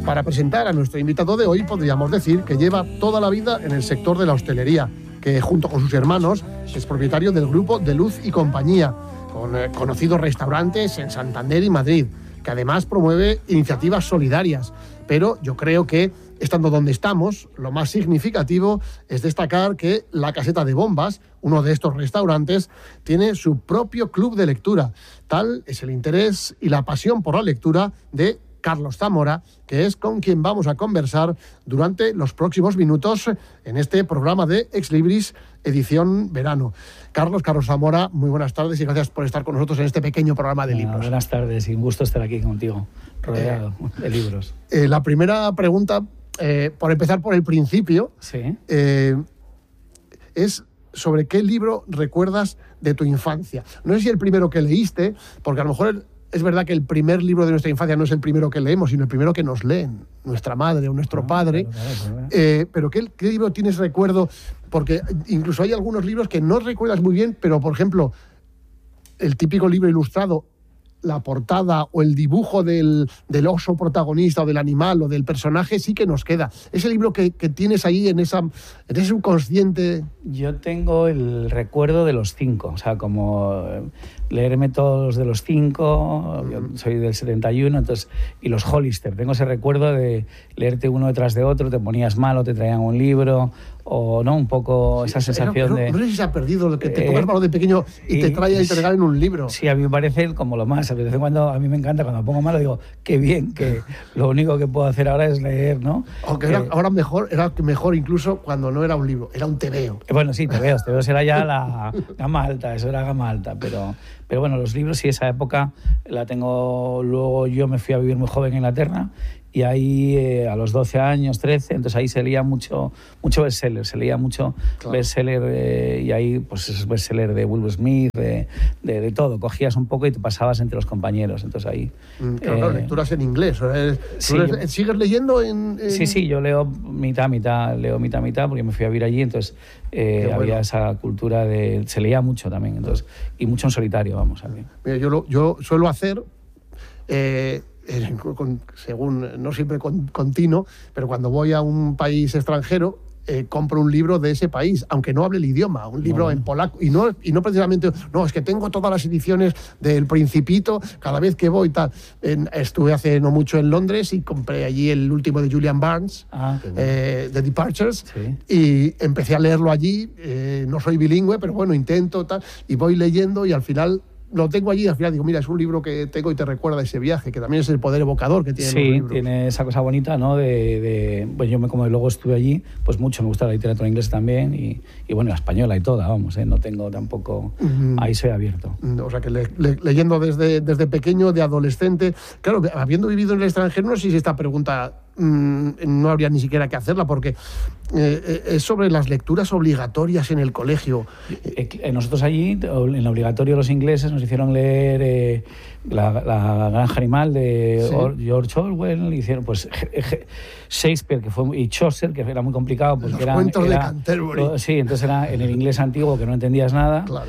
Para presentar a nuestro invitado de hoy, podríamos decir que lleva toda la vida en el sector de la hostelería, que junto con sus hermanos es propietario del grupo De Luz y Compañía, con conocidos restaurantes en Santander y Madrid, que además promueve iniciativas solidarias. Pero yo creo que, estando donde estamos, lo más significativo es destacar que La Caseta de Bombas, uno de estos restaurantes, tiene su propio club de lectura. Tal es el interés y la pasión por la lectura de Carlos Zamora, que es con quien vamos a conversar durante los próximos minutos en este programa de Ex Libris, edición verano. Carlos Zamora, muy buenas tardes y gracias por estar con nosotros en este pequeño programa de libros. Buenas tardes y un gusto estar aquí contigo, rodeado de libros. La primera pregunta, por empezar por el principio, ¿sí? Es sobre qué libro recuerdas de tu infancia. No sé si el primero que leíste, porque a lo mejor es verdad que el primer libro de nuestra infancia no es el primero que leemos, sino el primero que nos leen, nuestra madre o nuestro padre. Claro. Pero ¿qué libro tienes recuerdo? Porque incluso hay algunos libros que no recuerdas muy bien, pero, por ejemplo, el típico libro ilustrado, la portada o el dibujo del oso protagonista o del animal o del personaje sí que nos queda. Ese libro que tienes ahí en ese subconsciente. Yo tengo el recuerdo de los 5, o sea, como leerme todos de los 5, yo soy del 71, entonces, y los Hollister. Tengo ese recuerdo de leerte uno detrás de otro, te ponías malo, te traían un libro, o no, un poco esa sensación de... No sé si se ha perdido lo que te pongas malo de pequeño y te trae y te regalen un libro. Sí, a mí me parece como lo más. De vez en cuando a mí me encanta, cuando me pongo malo digo, qué bien, que lo único que puedo hacer ahora es leer, ¿no? Aunque era mejor incluso cuando no era un libro, era un tebeo. Bueno, sí, tebeos era ya la gama alta, eso era gama alta, pero bueno, los libros sí, esa época la tengo. Luego yo me fui a vivir muy joven en Inglaterra y ahí a los 12 años, 13, entonces ahí se leía mucho bestseller, claro. Bestseller y ahí pues esos bestsellers de Will Smith, de todo, cogías un poco y te pasabas entre los compañeros, entonces ahí... Claro, lecturas en inglés, sí, ¿sigues leyendo en...? Sí, yo leo mitad, porque me fui a vivir allí, entonces había esa cultura se leía mucho también, entonces, y mucho en solitario, vamos a ver. Mira, yo suelo hacer... según, no siempre continuo, pero cuando voy a un país extranjero, compro un libro de ese país, aunque no hable el idioma, un libro en polaco, y no precisamente, es que tengo todas las ediciones del Principito cada vez que voy, tal. Estuve hace no mucho en Londres y compré allí el último de Julian Barnes, The Departures, sí. Y empecé a leerlo allí, no soy bilingüe, pero bueno, intento, tal, y voy leyendo y al final... Lo tengo allí y al final digo, mira, es un libro que tengo y te recuerda ese viaje, que también es el poder evocador que tiene. Sí, tiene esa cosa bonita, ¿no? Pues yo como luego estuve allí, pues mucho, me gusta la literatura inglesa también y bueno, la española y toda, vamos, no tengo tampoco... Ahí soy abierto. O sea, que leyendo desde pequeño, de adolescente... Claro, habiendo vivido en el extranjero, no sé si esta pregunta no habría ni siquiera que hacerla, porque es sobre las lecturas obligatorias en el colegio. Nosotros allí, en el obligatorio, los ingleses nos hicieron leer la Granja Animal de George Orwell, hicieron pues Shakespeare, y Chaucer, que era muy complicado, pues los cuentos de Canterbury. Sí, entonces era en el inglés antiguo que no entendías nada. Claro.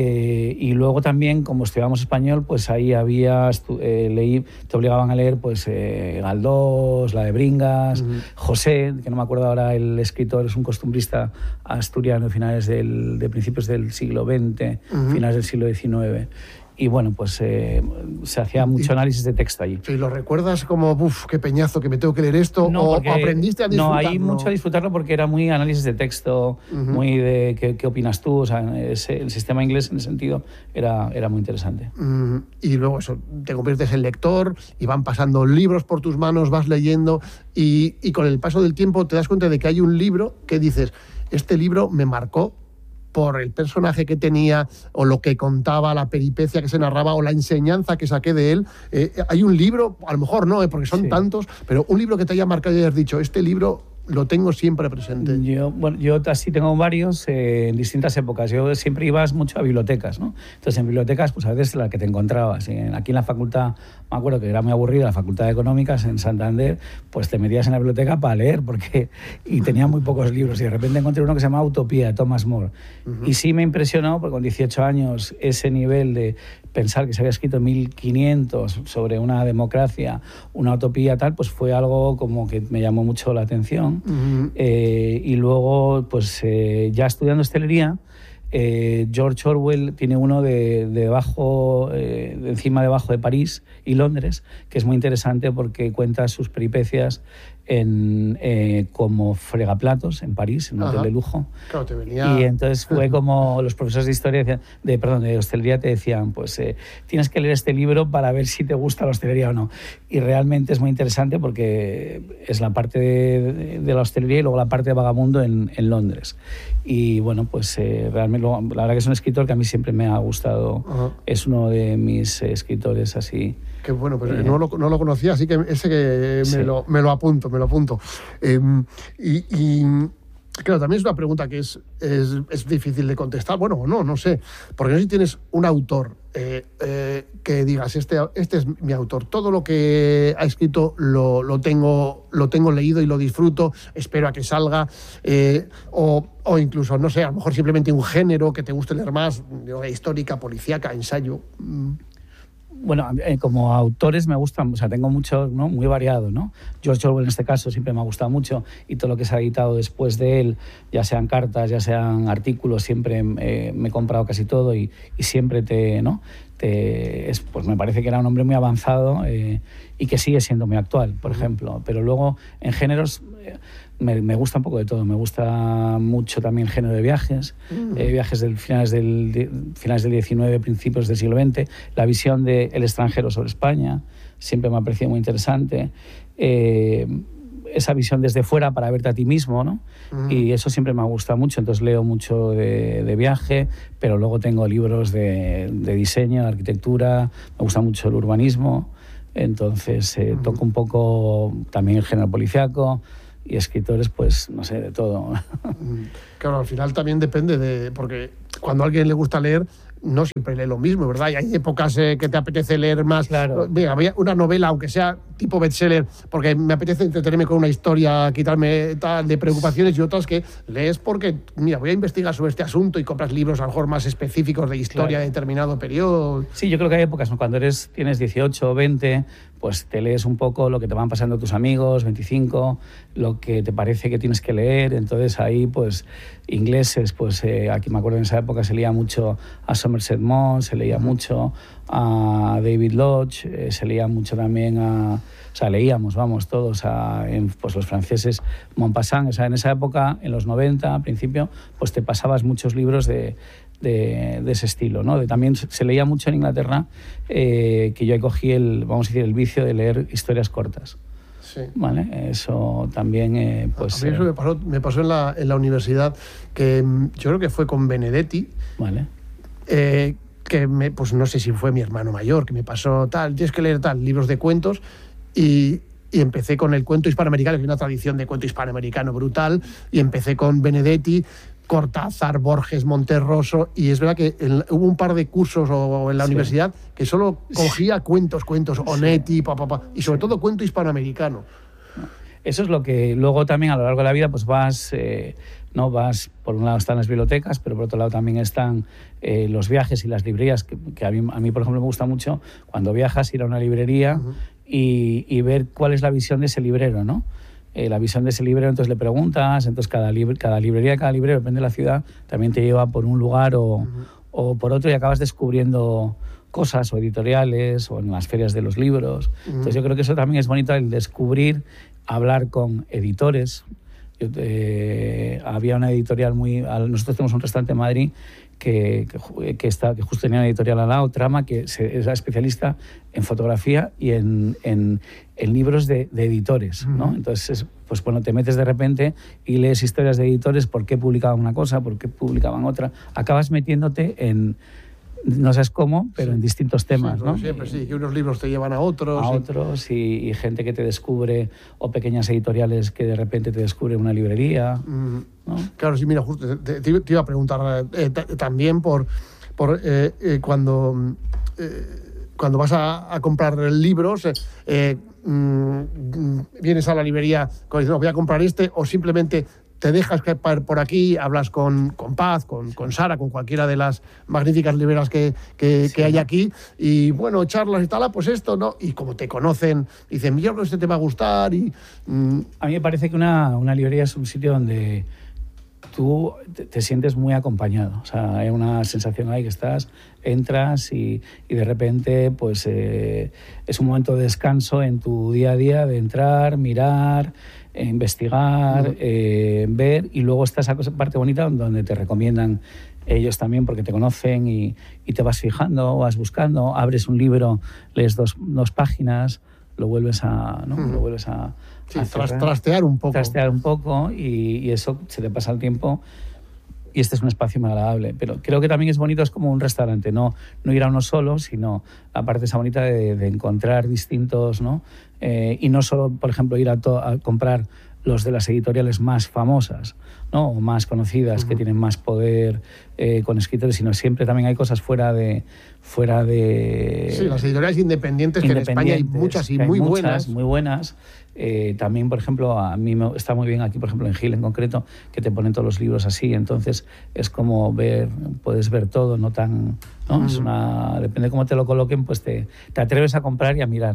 Y luego también, como estudiábamos español, pues ahí había te obligaban a leer pues Galdós, la de Bringas, José, que no me acuerdo ahora el escritor, es un costumbrista asturiano de principios del siglo XX, finales del siglo XIX. Y bueno, pues se hacía mucho análisis de texto allí. ¿Y lo recuerdas como, qué peñazo, que me tengo que leer esto? ¿O aprendiste a disfrutarlo? No, ahí mucho a disfrutarlo porque era muy análisis de texto, muy de qué opinas tú. O sea, el sistema inglés en ese sentido era muy interesante. Y luego eso, te conviertes en lector y van pasando libros por tus manos, vas leyendo y con el paso del tiempo te das cuenta de que hay un libro que dices, este libro me marcó por el personaje que tenía o lo que contaba, la peripecia que se narraba o la enseñanza que saqué de él. Hay un libro, a lo mejor no, porque son tantos, pero un libro que te haya marcado y hayas dicho, este libro lo tengo siempre presente. Yo así tengo varios en distintas épocas. Yo siempre ibas mucho a bibliotecas, ¿no? Entonces, en bibliotecas, pues a veces la que te encontrabas. Aquí en la facultad, me acuerdo que era muy aburrida, la Facultad de Económicas en Santander, pues te metías en la biblioteca para leer, y tenía muy pocos libros. Y de repente encontré uno que se llama Utopía, de Thomas More. Y sí me impresionó, porque con 18 años, ese nivel de pensar que se había escrito en 1500 sobre una democracia, una utopía tal, pues fue algo como que me llamó mucho la atención. Y luego, pues ya estudiando hostelería, George Orwell tiene uno de encima debajo de París y Londres, que es muy interesante porque cuenta sus peripecias como fregaplatos en París, en un hotel de lujo. Claro, te venía... Y entonces fue como los profesores de historia de hostelería te decían, pues tienes que leer este libro para ver si te gusta la hostelería o no. Y realmente es muy interesante porque es la parte de la hostelería y luego la parte de vagabundo en Londres. Y bueno, pues realmente la verdad que es un escritor que a mí siempre me ha gustado. Es uno de mis escritores así. Qué bueno, pues no lo conocía, así que ese que me lo apunto. Claro, también es una pregunta que es difícil de contestar. Bueno, no sé. Porque no sé si tienes un autor que digas, este es mi autor. Todo lo que ha escrito lo tengo leído y lo disfruto. Espero a que salga. O incluso, no sé, a lo mejor simplemente un género que te guste leer más, histórica, policíaca, ensayo. Bueno, como autores me gustan, o sea, tengo muchos, ¿no? Muy variados, ¿no? George Orwell en este caso siempre me ha gustado mucho y todo lo que se ha editado después de él, ya sean cartas, ya sean artículos, siempre me he comprado casi todo y siempre pues me parece que era un hombre muy avanzado y que sigue siendo muy actual, por ejemplo. Pero luego, en géneros, me gusta un poco de todo. Me gusta mucho también el género de viajes, viajes del finales del 19, principios del siglo XX, la visión del extranjero sobre España, siempre me ha parecido muy interesante. Esa visión desde fuera para verte a ti mismo, ¿no? Y eso siempre me ha gustado mucho, entonces leo mucho de viaje, pero luego tengo libros de diseño, de arquitectura, me gusta mucho el urbanismo, entonces toco un poco también el género policíaco y escritores, pues no sé, de todo. Claro, al final también depende porque cuando a alguien le gusta leer, no siempre lee lo mismo, ¿verdad? Y hay épocas que te apetece leer más. Claro. Mira, una novela, aunque sea tipo bestseller, porque me apetece entretenerme con una historia, quitarme tal de preocupaciones, y otras que lees porque, mira, voy a investigar sobre este asunto y compras libros a lo mejor más específicos de historia de determinado periodo. Sí, yo creo que hay épocas, ¿no? Cuando tienes 18 o 20, pues te lees un poco lo que te van pasando tus amigos, 25, lo que te parece que tienes que leer. Entonces ahí, pues, ingleses, pues aquí me acuerdo en esa época se leía mucho a Somerset Maugham, se leía mucho a David Lodge, se leía mucho también leíamos, todos pues los franceses, Maupassant. O sea, en esa época, en los 90, al principio, pues te pasabas muchos libros de ese estilo, ¿no? También se leía mucho en Inglaterra, que yo ahí cogí el vicio de leer historias cortas. Sí. ¿Vale? Eso también, pues... A mí eso me pasó en la universidad, que yo creo que fue con Benedetti. Vale. Pues no sé si fue mi hermano mayor, que me pasó tienes que leer libros de cuentos, y empecé con el cuento hispanoamericano, que hay una tradición de cuento hispanoamericano brutal, y empecé con Benedetti, Cortázar, Borges, Monterroso, y es verdad que hubo un par de cursos en la universidad que solo cogía cuentos, Onetti, y sobre todo cuento hispanoamericano. Eso es lo que luego también a lo largo de la vida pues vas, por un lado están las bibliotecas, pero por otro lado también están los viajes y las librerías, que a mí, por ejemplo, me gusta mucho cuando viajas ir a una librería y ver cuál es la visión de ese librero, ¿no? La visión de ese librero, entonces le preguntas, entonces cada librería, cada librero, depende de la ciudad, también te lleva por un lugar o por otro y acabas descubriendo cosas o editoriales o en las ferias de los libros. Entonces yo creo que eso también es bonito, el descubrir, hablar con editores. Había una editorial nosotros tenemos un restaurante en Madrid que justo tenía una editorial al lado, Trama, que es especialista en fotografía y en libros de editores, ¿no? Entonces, pues bueno, te metes de repente y lees historias de editores, por qué publicaban una cosa, por qué publicaban otra. Acabas metiéndote en, no sabes cómo, pero en distintos temas, ¿no? Siempre sí, que unos libros te llevan a otros. Y gente que te descubre, o pequeñas editoriales que de repente te descubren una librería, ¿no? Claro, sí, mira, justo te iba a preguntar también por cuando vas a comprar libros, vienes a la librería diciendo voy a comprar o simplemente te dejas caer por aquí, hablas con Paz, con Sara, con cualquiera de las magníficas libreras que hay aquí, y bueno, charlas y tal, pues esto, ¿no? Y como te conocen, dicen, yo creo que este te va a gustar. A mí me parece que una librería es un sitio donde tú te sientes muy acompañado. O sea, hay una sensación ahí que entras y de repente pues es un momento de descanso en tu día a día, de entrar, mirar, investigar, ver, y luego está esa parte bonita donde te recomiendan ellos también porque te conocen y te vas fijando, vas buscando, abres un libro, lees dos páginas, lo vuelves a sí, trastear un poco. Trastear un poco y eso se te pasa el tiempo y este es un espacio muy agradable. Pero creo que también es bonito, es como un restaurante, no ir a uno solo, sino la parte esa bonita de encontrar distintos, ¿no? Y no solo, por ejemplo, ir a comprar los de las editoriales más famosas, ¿no? O más conocidas, que tienen más poder con escritores, sino siempre también hay cosas fuera de... Sí, las editoriales independientes, que en España hay muchas y muy buenas. Muy buenas. También, por ejemplo, a mí está muy bien aquí, por ejemplo, en Gil en concreto, que te ponen todos los libros así, entonces es como puedes ver todo, no tan... ¿no? Es depende de cómo te lo coloquen, pues te atreves a comprar y a mirar.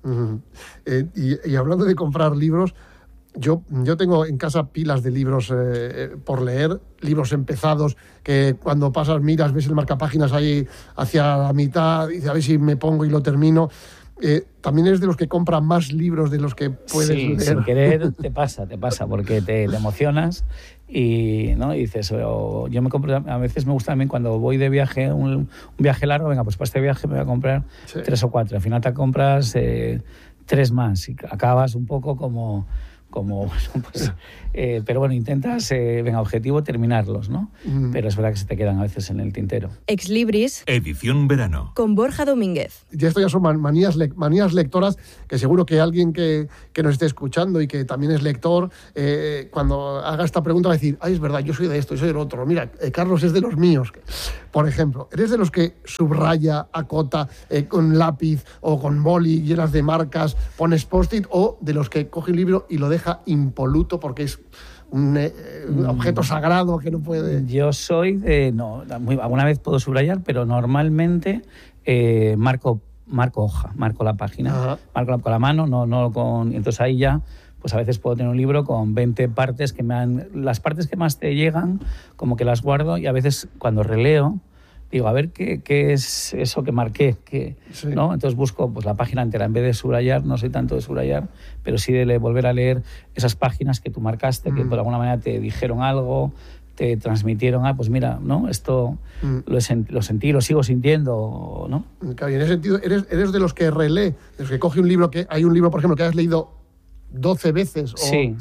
Y hablando de comprar libros, yo tengo en casa pilas de libros por leer, libros empezados que cuando pasas, miras, ves el marcapáginas ahí hacia la mitad, dices a ver si me pongo y lo termino. También eres de los que compran más libros de los que puedes leer. Sin querer te pasa, porque te emocionas y, ¿no? Y dices, yo me compro, a veces me gusta también cuando voy de viaje, un viaje largo, venga, pues para este viaje me voy a comprar 3 o 4, al final te compras 3 más y acabas un poco como pues, pero bueno, intentas, objetivo, terminarlos, ¿no? Pero es verdad que se te quedan a veces en el tintero. Exlibris. Edición verano. Con Borja Domínguez. Ya esto ya son manías lectoras, que seguro que alguien que nos esté escuchando y que también es lector, cuando haga esta pregunta va a decir, es verdad, yo soy de esto, yo soy del otro. Mira, Carlos es de los míos. Por ejemplo, ¿eres de los que subraya, acota con lápiz o con boli, llenas de marcas, pones post-it, o de los que coge un libro y lo deja impoluto porque es un objeto sagrado que no puede...? Yo soy de... alguna vez puedo subrayar, pero normalmente marco hoja, marco la página, marco con la mano, no con... Entonces ahí ya, pues a veces puedo tener un libro con 20 partes las partes que más te llegan, como que las guardo, y a veces cuando releo, digo, a ver qué es eso que marqué, ¿no? Entonces busco pues la página entera, en vez de subrayar, no soy tanto de subrayar, pero sí de volver a leer esas páginas que tú marcaste, que por alguna manera te dijeron algo, te transmitieron, pues mira, ¿no? Esto lo sentí, lo sigo sintiendo, ¿no? Claro, y en ese sentido, ¿eres de los que relee, de los que coge un libro, que hay un libro, por ejemplo, que has leído 12 veces? Sí,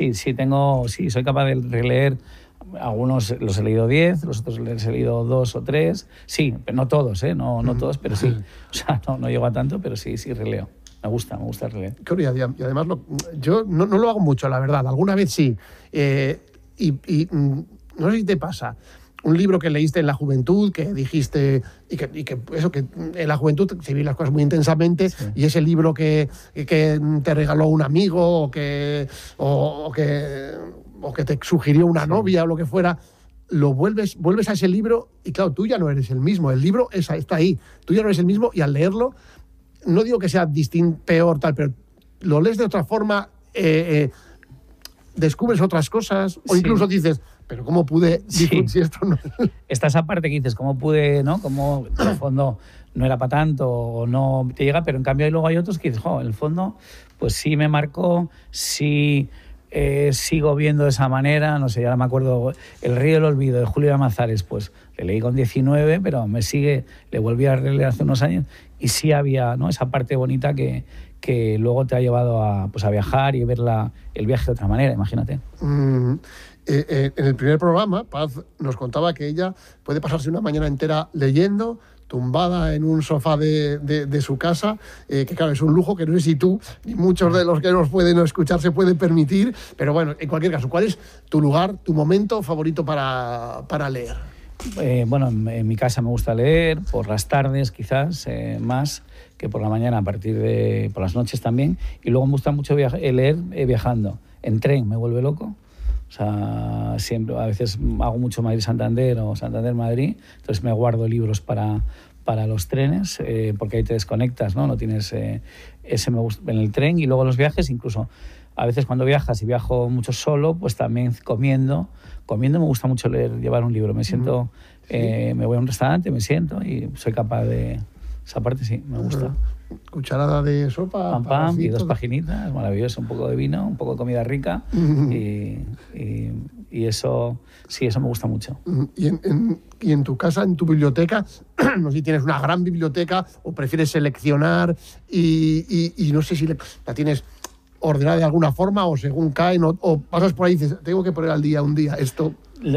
soy capaz de releer. Algunos los he leído 10, los otros los he leído 2 o 3. Sí, pero no todos, no todos, pero sí. O sea, no llego a tanto, pero sí releo. Me gusta releer. Y además yo no lo hago mucho, la verdad. Alguna vez sí. Y no sé si te pasa. Un libro que leíste en la juventud, que dijiste, y que eso, que en la juventud se vi las cosas muy intensamente, y ese libro que te regaló un amigo o que te sugirió una novia o lo que fuera, lo vuelves a ese libro y claro, tú ya no eres el mismo. El libro está ahí, tú ya no eres el mismo, y al leerlo, no digo que sea distinto, peor, tal, pero lo lees de otra forma, descubres otras cosas, o incluso dices, pero ¿cómo pude disfrutar si esto no...? Está esa parte que dices, ¿cómo pude, no? Como en el fondo no era para tanto o no te llega, pero en cambio luego hay otros que dices, en el fondo, pues sí me marcó, sí... sigo viendo de esa manera, no sé, ahora me acuerdo El río del olvido de Julio Llamazares, pues le leí con 19, pero le volví a releer hace unos años y sí había, ¿no?, esa parte bonita que luego te ha llevado a viajar y ver el viaje de otra manera, imagínate. En el primer programa, Paz nos contaba que ella puede pasarse una mañana entera leyendo, tumbada en un sofá de su casa, que claro, es un lujo que no sé si tú ni muchos de los que nos pueden escuchar se pueden permitir, pero bueno, en cualquier caso, ¿cuál es tu lugar, tu momento favorito para leer? Bueno, en mi casa me gusta leer, por las tardes quizás, más que por la mañana, a partir de por las noches también, y luego me gusta mucho leer viajando. En tren me vuelve loco. O O sea, siempre, a veces hago mucho Madrid-Santander o Santander-Madrid, entonces me guardo libros para los trenes, porque ahí te desconectas, ¿no? No tienes ese me gusta en el tren, y luego los viajes, incluso a veces cuando viajas y viajo mucho solo, pues también comiendo me gusta mucho leer, llevar un libro. Me siento, me voy a un restaurante, me siento y soy capaz de... Esa parte sí, me gusta. Cucharada de sopa, pam, y 2 paginitas, maravilloso, un poco de vino, un poco de comida rica, y eso, sí, eso me gusta mucho. Y en tu casa, en tu biblioteca, no sé si tienes una gran biblioteca o prefieres seleccionar y no sé si la tienes ordenada de alguna forma o según caen, o pasas por ahí y dices, tengo que poner al día un día esto.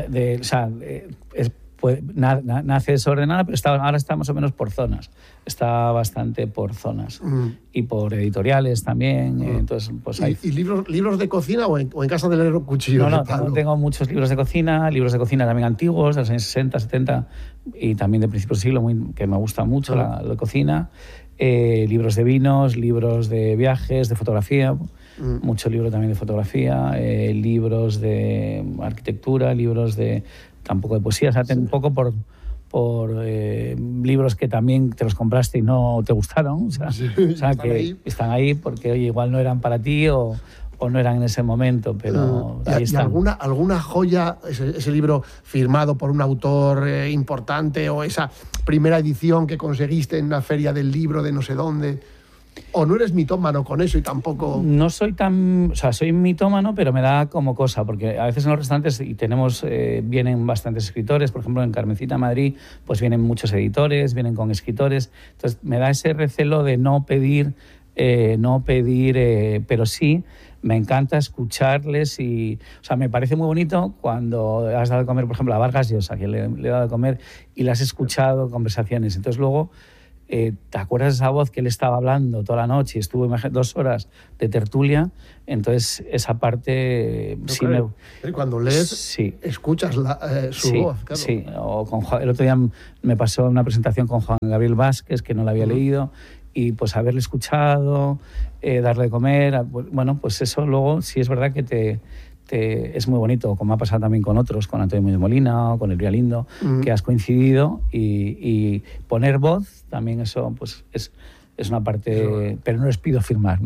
Nace desordenada, pero ahora está más o menos por zonas. Está bastante por zonas. Y por editoriales también. Entonces, pues hay... ¿Y libros de cocina o en casa de leer cuchillos? No, tengo muchos libros de cocina también antiguos, de los años 60, 70, y también de principios de siglo, que me gusta mucho la cocina. Libros de vinos, libros de viajes, de fotografía, mucho libro también de fotografía, libros de arquitectura, libros de... tampoco de poesía, o sea, un poco por libros que también te los compraste y no te gustaron, o sea que están ahí porque oye, igual no eran para ti o no eran en ese momento, pero ahí están. ¿Y alguna joya, ese libro firmado por un autor importante, o esa primera edición que conseguiste en una feria del libro de no sé dónde? ¿O no eres mitómano con eso y tampoco...? No soy tan... O sea, soy mitómano, pero me da como cosa, porque a veces en los restaurantes vienen bastantes escritores, por ejemplo, en Carmencita, Madrid, pues vienen muchos editores, vienen con escritores, entonces me da ese recelo de no pedir, pero sí me encanta escucharles y... O sea, me parece muy bonito cuando has dado de comer, por ejemplo, a Vargas Llosa, que le he dado de comer, y le has escuchado conversaciones, entonces luego... ¿te acuerdas de esa voz que él estaba hablando toda la noche y estuvo 2 horas de tertulia? Entonces, esa parte... Cuando lees, escuchas su voz. Claro. Sí, el otro día me pasó una presentación con Juan Gabriel Vázquez, que no la había leído, y pues haberle escuchado, darle de comer, bueno, pues eso luego sí es verdad que es muy bonito, como ha pasado también con otros, con Antonio Muñoz Molina o con Elvira Lindo, que has coincidido, y poner voz también, eso pues es una parte, pero no les pido firmar,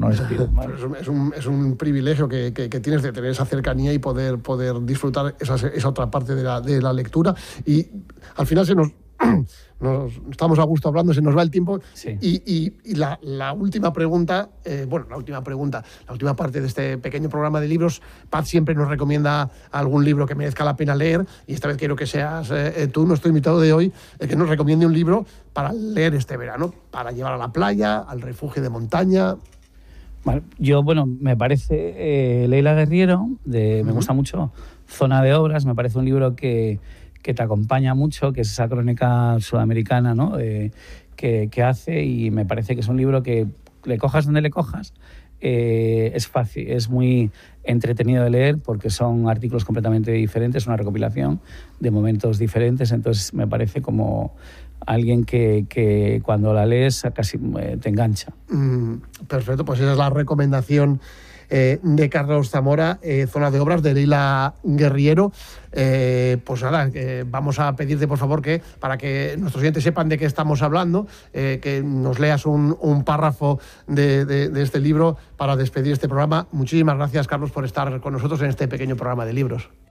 Es un privilegio que tienes de tener esa cercanía y poder disfrutar esa otra parte de la lectura, y al final estamos a gusto hablando, se nos va el tiempo. Sí. Y la última pregunta, la última parte de este pequeño programa de libros, Paz siempre nos recomienda algún libro que merezca la pena leer, y esta vez quiero que seas tú, nuestro invitado de hoy, el que nos recomiende un libro para leer este verano, para llevar a la playa, al refugio de montaña. Bueno, me parece Leila Guerriero, me gusta mucho, Zona de Obras, me parece un libro que te acompaña mucho, que es esa crónica sudamericana, ¿no? que hace, y me parece que es un libro que le cojas donde le cojas, es fácil, es muy entretenido de leer porque son artículos completamente diferentes, una recopilación de momentos diferentes, entonces me parece como alguien que cuando la lees casi te engancha. Perfecto, pues esa es la recomendación de Carlos Zamora, Zona de Obras, de Leila Guerriero. Pues nada, vamos a pedirte por favor que, para que nuestros oyentes sepan de qué estamos hablando, que nos leas un párrafo de este libro para despedir este programa. Muchísimas gracias, Carlos, por estar con nosotros en este pequeño programa de libros.